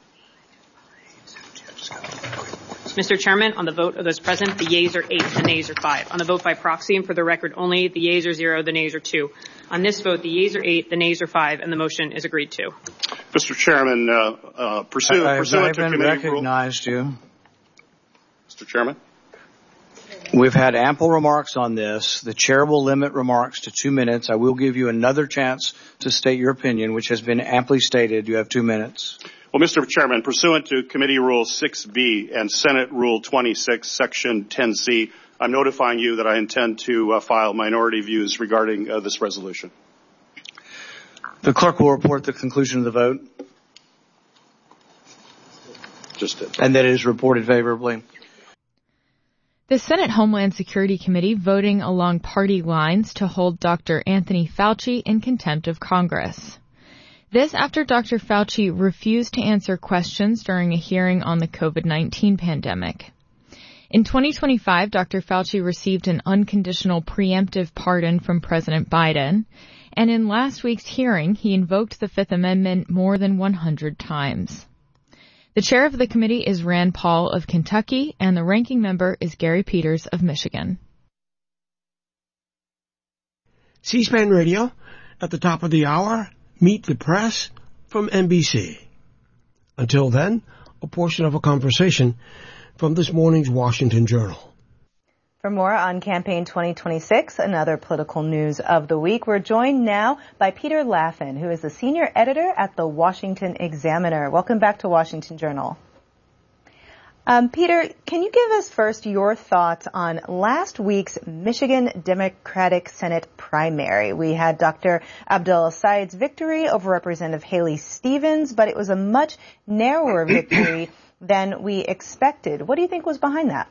Mister Chairman, on the vote of those present, the yeas are eight, the nays are five. On the vote by proxy, and for the record only, the yeas are zero, the nays are two. On this vote, the yeas are eight, the nays are five, and the motion is agreed to. Mister Chairman, uh, uh, pursuant, I, pursuant I've to been committee rule. recognized you. Mister Chairman. We've had ample remarks on this. The chair will limit remarks to two minutes. I will give you another chance to state your opinion, which has been amply stated. You have two minutes. Well, Mister Chairman, pursuant to Committee Rule six B and Senate Rule twenty-six, Section ten C, I'm notifying you that I intend to uh, file minority views regarding uh, this resolution. The clerk will report the conclusion of the vote. Just did. And that it is reported favorably. The Senate Homeland Security Committee voting along party lines to hold Doctor Anthony Fauci in contempt of Congress. This after Doctor Fauci refused to answer questions during a hearing on the COVID nineteen pandemic. In twenty twenty-five, Doctor Fauci received an unconditional preemptive pardon from President Biden, and in last week's hearing, he invoked the Fifth Amendment more than one hundred times. The chair of the committee is Rand Paul of Kentucky, and the ranking member is Gary Peters of Michigan. C-SPAN Radio, at the top of the hour, Meet the Press from N B C. Until then, a portion of a conversation from this morning's Washington Journal. For more on Campaign twenty twenty-six and other political news of the week, we're joined now by Peter Laffin, who is the senior editor at the Washington Examiner. Welcome back to Washington Journal. Um, Peter, can you give us first your thoughts on last week's Michigan Democratic Senate primary? We had Doctor Abdul Said's victory over Representative Haley Stevens, but it was a much narrower victory than we expected. What do you think was behind that?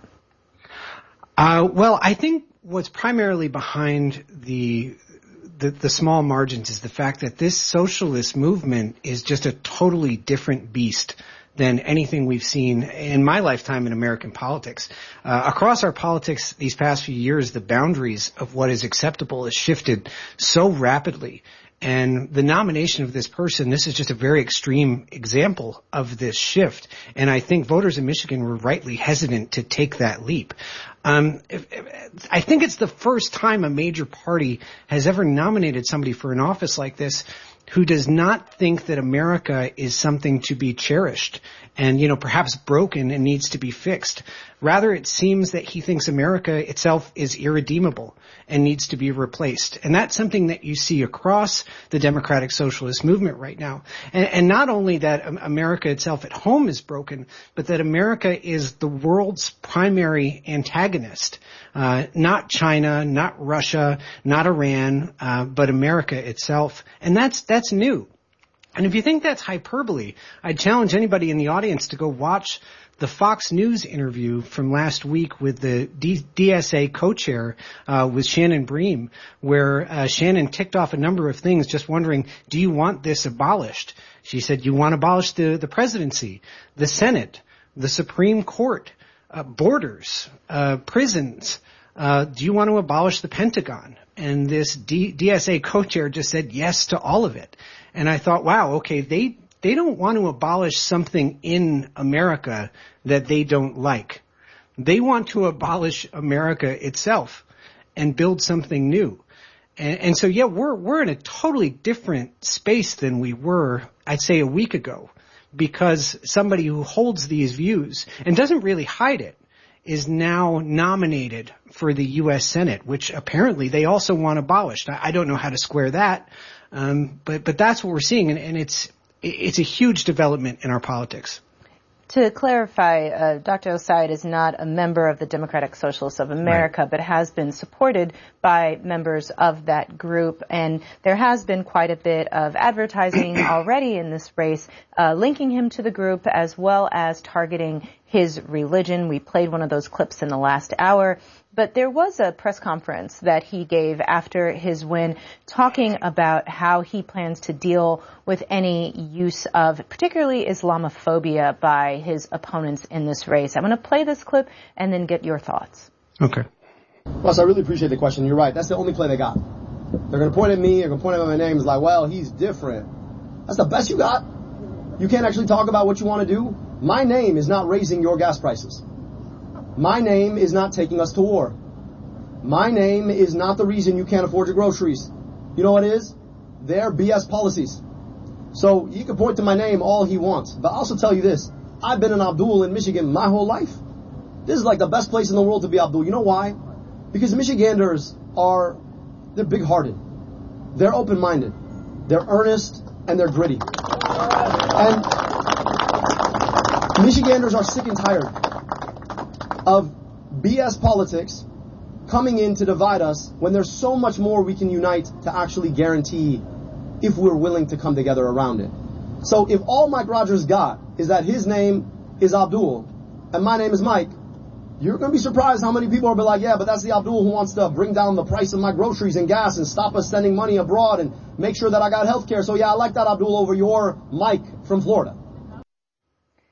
Uh, well, I think what's primarily behind the, the the small margins is the fact that this socialist movement is just a totally different beast than anything we've seen in my lifetime in American politics. Uh, across our politics these past few years, the boundaries of what is acceptable has shifted so rapidly. And the nomination of this person, this is just a very extreme example of this shift. And I think voters in Michigan were rightly hesitant to take that leap. Um, if, if, I think it's the first time a major party has ever nominated somebody for an office like this who does not think that America is something to be cherished and, you know, perhaps broken and needs to be fixed. Rather, it seems that he thinks America itself is irredeemable and needs to be replaced. And that's something that you see across the democratic socialist movement right now. And, and not only that America itself at home is broken, but that America is the world's primary antagonist. Uh, not China, not Russia, not Iran, uh, but America itself. And that's, that's new. And if you think that's hyperbole, I'd challenge anybody in the audience to go watch the Fox News interview from last week with the D- DSA co-chair, uh, with Shannon Bream, where, uh, Shannon ticked off a number of things just wondering, do you want this abolished? She said, you want to abolish the, the presidency, the Senate, the Supreme Court, uh, borders, uh, prisons. Uh, do you want to abolish the Pentagon? And this D- DSA co-chair just said yes to all of it. And I thought, wow, okay, they, they don't want to abolish something in America that they don't like. They want to abolish America itself and build something new. And, and so, yeah, we're, we're in a totally different space than we were, I'd say, a week ago, because somebody who holds these views and doesn't really hide it is now nominated for the U S Senate, which apparently they also want abolished. I, I don't know how to square that, um, but but that's what we're seeing, and, and it's it's a huge development in our politics. To clarify, uh, Doctor Osaid is not a member of the Democratic Socialists of America, right, but has been supported by members of that group. And there has been quite a bit of advertising already in this race, uh, linking him to the group as well as targeting his religion. We played one of those clips in the last hour. But there was a press conference that he gave after his win talking about how he plans to deal with any use of particularly Islamophobia by his opponents in this race. I'm going to play this clip and then get your thoughts. Okay. Russ, I really appreciate the question. You're right. That's the only play they got. They're going to point at me. They're going to point at my name. It's like, well, he's different. That's the best you got? You can't actually talk about what you want to do? My name is not raising your gas prices. My name is not taking us to war. My name is not the reason you can't afford your groceries. You know what it is? They're B S policies. So he can point to my name all he wants. But I'll also tell you this. I've been an Abdul in Michigan my whole life. This is like the best place in the world to be Abdul. You know why? Because Michiganders are, they're big-hearted. They're open-minded. They're earnest and they're gritty. And Michiganders are sick and tired of B S politics coming in to divide us when there's so much more we can unite to actually guarantee if we're willing to come together around it. So if all Mike Rogers got is that his name is Abdul and my name is Mike, you're going to be surprised how many people will be like, yeah, but that's the Abdul who wants to bring down the price of my groceries and gas and stop us sending money abroad and make sure that I got health care. So yeah, I like that Abdul over your Mike from Florida.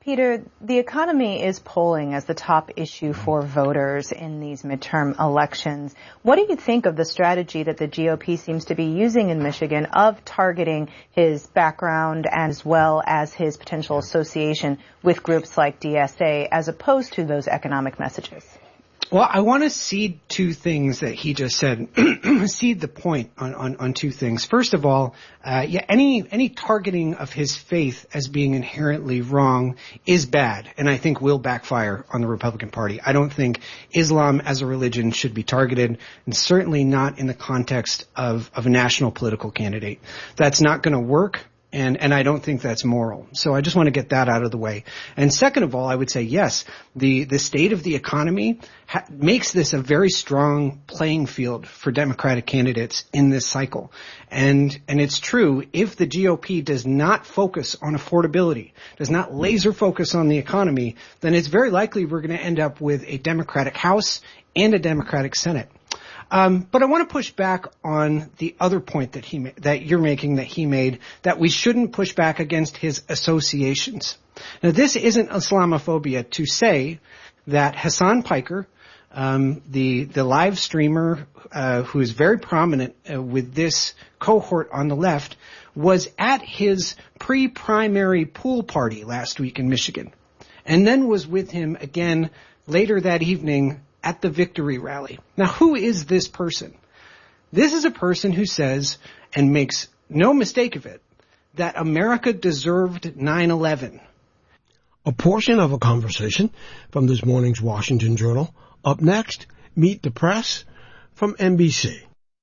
Peter, the economy is polling as the top issue for voters in these midterm elections. What do you think of the strategy that the G O P seems to be using in Michigan of targeting his background as well as his potential association with groups like D S A as opposed to those economic messages? Well, I want to seed two things that he just said. Seed the point on, on, on two things. First of all, uh, yeah, any any targeting of his faith as being inherently wrong is bad, and I think will backfire on the Republican Party. I don't think Islam as a religion should be targeted, and certainly not in the context of, of a national political candidate. That's not going to work. And, and I don't think that's moral. So I just want to get that out of the way. And second of all, I would say, yes, the, the state of the economy ha- makes this a very strong playing field for Democratic candidates in this cycle. And, and it's true, if the G O P does not focus on affordability, does not laser focus on the economy, then it's very likely we're going to end up with a Democratic House and a Democratic Senate. Um, but I want to push back on the other point that he ma- that you're making, that he made, that we shouldn't push back against his associations. Now, this isn't Islamophobia to say that Hassan Piker, um, the the live streamer uh, who is very prominent uh, with this cohort on the left, was at his pre-primary pool party last week in Michigan, and then was with him again later that evening at the victory rally. Now, who is this person? This is a person who says, and makes no mistake of it, that America deserved nine eleven. A portion of a conversation from this morning's Washington Journal. Up next, Meet the Press from N B C.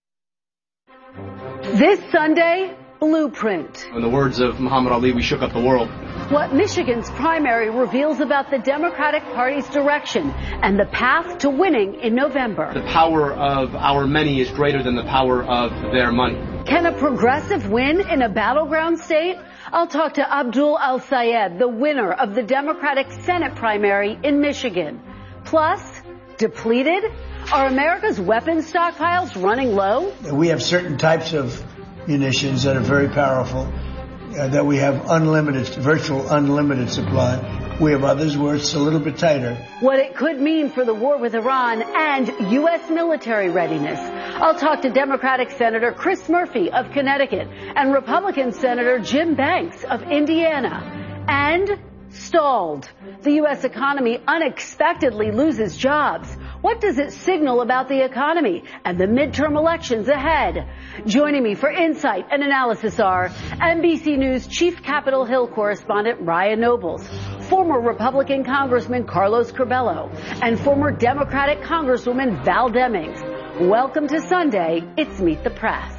This Sunday, Blueprint. In the words of Muhammad Ali, we shook up the world. What Michigan's primary reveals about the Democratic Party's direction and the path to winning in November. The power of our many is greater than the power of their money. Can a progressive win in a battleground state? I'll talk to Abdul Al-Sayed, the winner of the Democratic Senate primary in Michigan. Plus, depleted? Are America's weapons stockpiles running low? We have certain types of munitions that are very powerful. Uh, that we have unlimited, virtual unlimited supply. We have others where it's a little bit tighter. What it could mean for the war with Iran and U S military readiness. I'll talk to Democratic Senator Chris Murphy of Connecticut and Republican Senator Jim Banks of Indiana. And stalled. The U S economy unexpectedly loses jobs. What does it signal about the economy and the midterm elections ahead? Joining me for insight and analysis are N B C News Chief Capitol Hill correspondent Ryan Nobles, former Republican Congressman Carlos Curbelo, and former Democratic Congresswoman Val Demings. Welcome to Sunday. It's Meet the Press.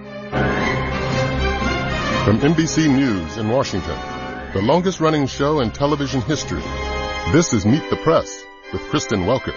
From N B C News in Washington, the longest-running show in television history, this is Meet the Press with Kristen Welker.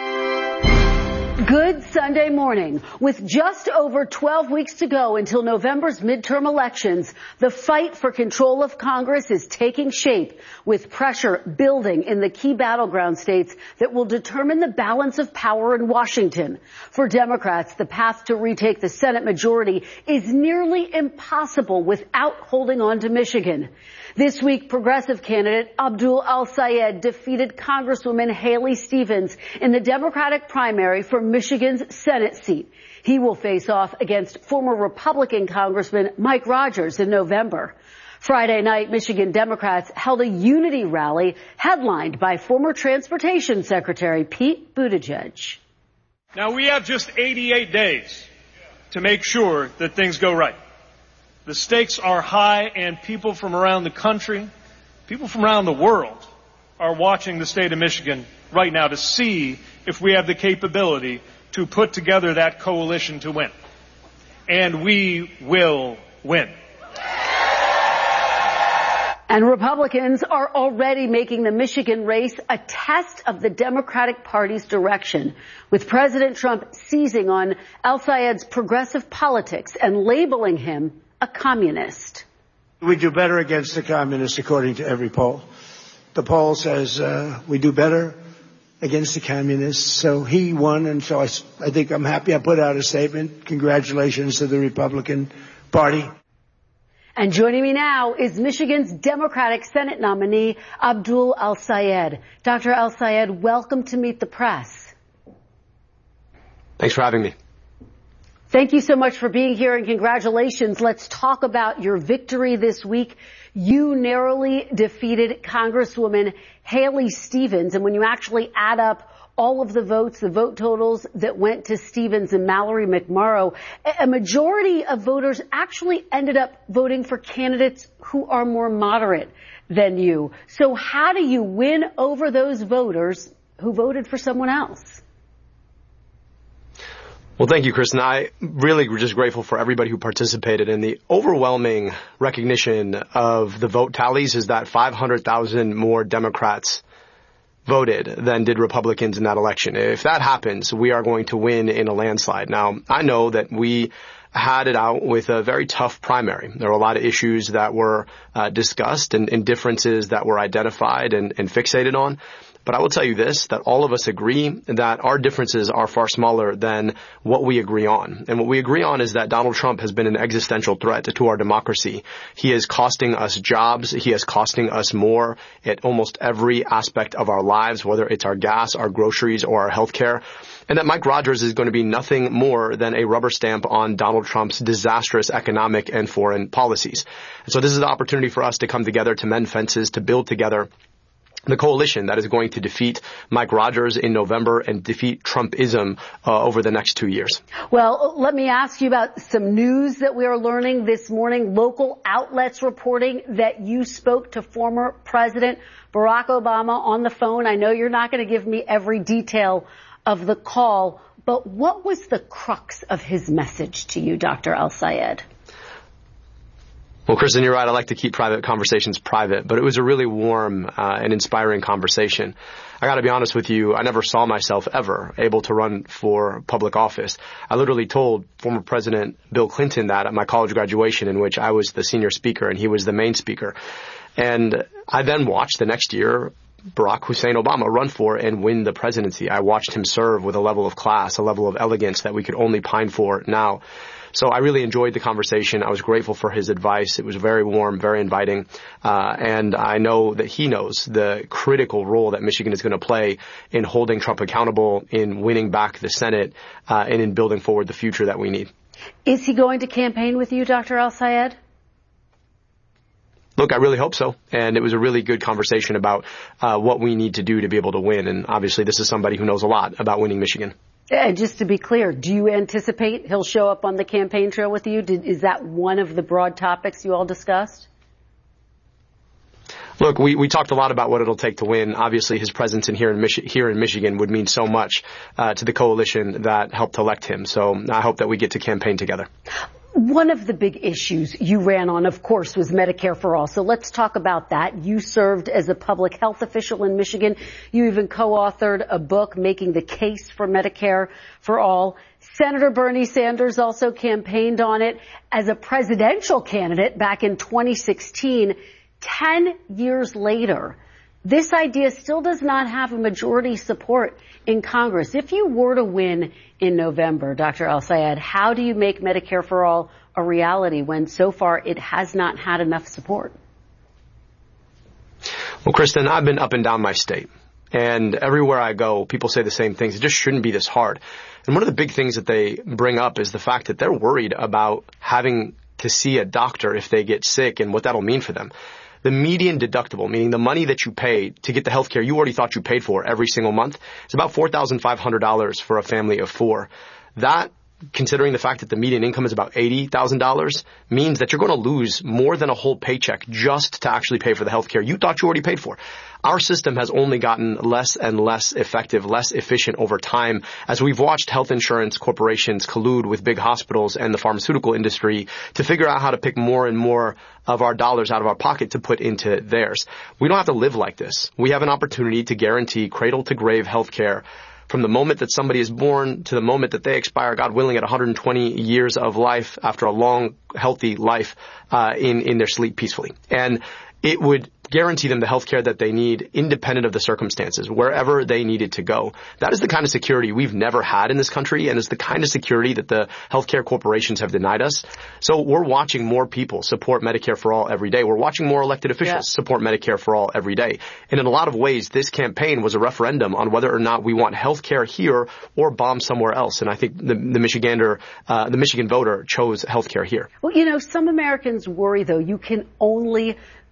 Good Sunday morning. With just over twelve weeks to go until November's midterm elections, the fight for control of Congress is taking shape, with pressure building in the key battleground states that will determine the balance of power in Washington. For Democrats, the path to retake the Senate majority is nearly impossible without holding on to Michigan. This week, progressive candidate Abdul Al-Sayed defeated Congresswoman Haley Stevens in the Democratic primary for Michigan's Senate seat. He will face off against former Republican Congressman Mike Rogers in November. Friday night, Michigan Democrats held a unity rally headlined by former Transportation Secretary Pete Buttigieg. Now, we have just eighty-eight days to make sure that things go right. The stakes are high, and people from around the country, people from around the world, are watching the state of Michigan right now to see if we have the capability to put together that coalition to win. And we will win. And Republicans are already making the Michigan race a test of the Democratic Party's direction, with President Trump seizing on Al-Sayed's progressive politics and labeling him a communist. We do better against the communists according to every poll. The poll says uh, we do better against the communists. So he won, and so I, I think I'm happy I put out a statement. Congratulations to the Republican Party. And joining me now is Michigan's Democratic Senate nominee, Abdul El-Sayed. Doctor El-Sayed, welcome to Meet the Press. Thanks for having me. Thank you so much for being here, and congratulations. Let's talk about your victory this week. You narrowly defeated Congresswoman Haley Stevens, and when you actually add up all of the votes, the vote totals that went to Stevens and Mallory McMorrow, a majority of voters actually ended up voting for candidates who are more moderate than you. So how do you win over those voters who voted for someone else? Well, thank you, Kristen. I really just grateful for everybody who participated, and the overwhelming recognition of the vote tallies is that five hundred thousand more Democrats voted than did Republicans in that election. If that happens, we are going to win in a landslide. Now, I know that we had it out with a very tough primary. There were a lot of issues that were uh, discussed and, and differences that were identified and, and fixated on. But I will tell you this, that all of us agree that our differences are far smaller than what we agree on. And what we agree on is that Donald Trump has been an existential threat to our democracy. He is costing us jobs. He is costing us more at almost every aspect of our lives, whether it's our gas, our groceries, or our health care. And that Mike Rogers is going to be nothing more than a rubber stamp on Donald Trump's disastrous economic and foreign policies. And so this is the opportunity for us to come together, to mend fences, to build together the coalition that is going to defeat Mike Rogers in November and defeat Trumpism uh, over the next two years. Well, let me ask you about some news that we are learning this morning. Local outlets reporting that you spoke to former President Barack Obama on the phone. I know you're not going to give me every detail of the call, but what was the crux of his message to you, Doctor El-Sayed? Well, Kristen, you're right. I like to keep private conversations private, but it was a really warm uh, and inspiring conversation. I got to be honest with you, I never saw myself ever able to run for public office. I literally told former President Bill Clinton that at my college graduation, in which I was the senior speaker and he was the main speaker. And I then watched the next year Barack Hussein Obama run for and win the presidency. I watched him serve with a level of class, a level of elegance that we could only pine for now. So I really enjoyed the conversation. I was grateful for his advice. It was very warm, very inviting. Uh, and I know that he knows the critical role that Michigan is going to play in holding Trump accountable, in winning back the Senate, uh, and in building forward the future that we need. Is he going to campaign with you, Doctor El-Sayed? Look, I really hope so. And it was a really good conversation about uh, what we need to do to be able to win. And obviously this is somebody who knows a lot about winning Michigan. And just to be clear, do you anticipate he'll show up on the campaign trail with you? Did, is that one of the broad topics you all discussed? Look, we, we talked a lot about what it'll take to win. Obviously, his presence in here in, Michi- here in Michigan would mean so much uh, to the coalition that helped elect him. So I hope that we get to campaign together. One of the big issues you ran on, of course, was Medicare for All. So let's talk about that. You served as a public health official in Michigan. You even co-authored a book making the case for Medicare for All. Senator Bernie Sanders also campaigned on it as a presidential candidate back in twenty sixteen. Ten years later, this idea still does not have a majority support in Congress. If you were to win in November, Doctor El-Sayed, how do you make Medicare for All a reality when so far it has not had enough support? Well, Kristen, I've been up and down my state, and everywhere I go, people say the same things. It just shouldn't be this hard. And one of the big things that they bring up is the fact that they're worried about having to see a doctor if they get sick and what that'll mean for them. The median deductible, meaning the money that you pay to get the health care you already thought you paid for every single month, is about four thousand five hundred dollars for a family of four. That, considering the fact that the median income is about eighty thousand dollars, means that you're going to lose more than a whole paycheck just to actually pay for the health care you thought you already paid for. Our system has only gotten less and less effective, less efficient over time as we've watched health insurance corporations collude with big hospitals and the pharmaceutical industry to figure out how to pick more and more of our dollars out of our pocket to put into theirs. We don't have to live like this. We have an opportunity to guarantee cradle-to-grave health care from the moment that somebody is born to the moment that they expire, God willing, at one hundred twenty years of life after a long, healthy life uh, in, in their sleep peacefully. And it would guarantee them the health care that they need independent of the circumstances, wherever they needed to go. That is the kind of security we've never had in this country, and is the kind of security that the healthcare corporations have denied us. So we're watching more people support Medicare for all every day. We're watching more elected officials yeah. support Medicare for all every day. And in a lot of ways, this campaign was a referendum on whether or not we want health care here or bomb somewhere else. And I think the, the Michigander, uh, the Michigan voter chose health care here. Well, you know, some Americans worry, though, you can only